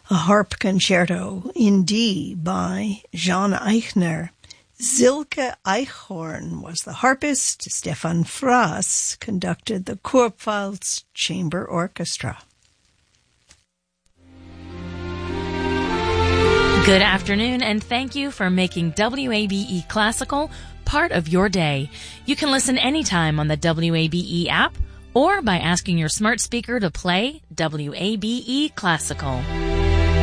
A harp concerto in D by Jean Eichner. Silke Eichhorn was the harpist. Stefan Frass conducted the Kurpfalz Chamber Orchestra. Good afternoon, and thank you for making WABE Classical part of your day. You can listen anytime on the WABE app or by asking your smart speaker to play WABE Classical.